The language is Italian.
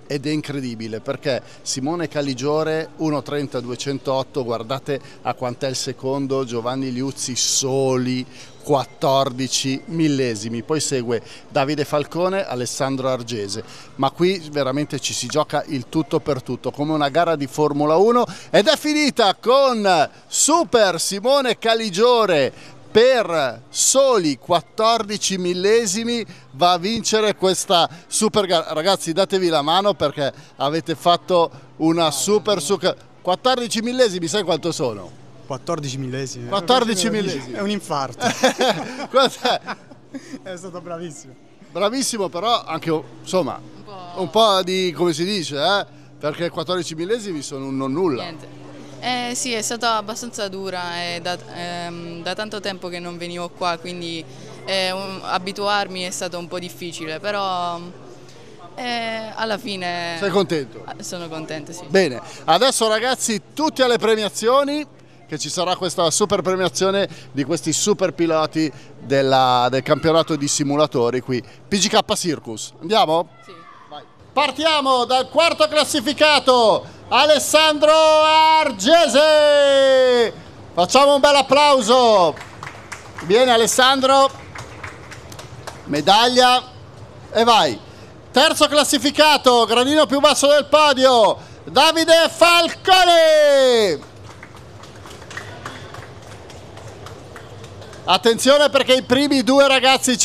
ed è incredibile perché Simone Caligiore 1.30 208, guardate a quant'è il secondo, Giovanni Liuzzi soli 14 millesimi, poi segue Davide Falcone, Alessandro Argese, ma qui veramente ci si gioca il tutto per tutto come una gara di Formula 1 ed è finita con Super Simone Caligiore per soli 14 millesimi va a vincere questa super gara. Ragazzi, datevi la mano perché avete fatto una super 14 millesimi, sai quanto sono? 14 millesimi. 14 millesimi. È un infarto. È stato bravissimo. Bravissimo, però anche insomma un po' di, come si dice, perché 14 millesimi sono un non nulla. Niente. Sì, è stata abbastanza dura, è da tanto tempo che non venivo qua, quindi abituarmi è stato un po' difficile, però alla fine... Sei contento? Sono contento, sì. Bene, adesso ragazzi tutti alle premiazioni, che ci sarà questa super premiazione di questi super piloti del campionato di simulatori qui, PGK Circus. Andiamo? Sì. Vai. Partiamo dal quarto classificato, Alessandro Argese. Facciamo un bel applauso. Viene Alessandro, medaglia e vai. Terzo classificato, gradino più basso del podio, Davide Falcone. Attenzione perché i primi due ragazzi